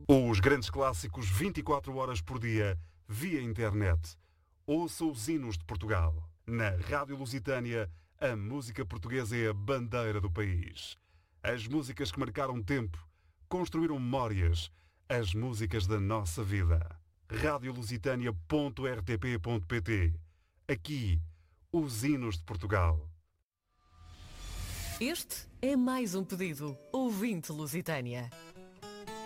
Os grandes clássicos 24 horas por dia, via internet. Ouça os hinos de Portugal. Na Rádio Lusitânia, a música portuguesa é a bandeira do país. As músicas que marcaram tempo, construíram memórias, as músicas da nossa vida. radiolusitania.rtp.pt. Aqui, os hinos de Portugal. Este é mais um pedido. Ouvinte Lusitânia.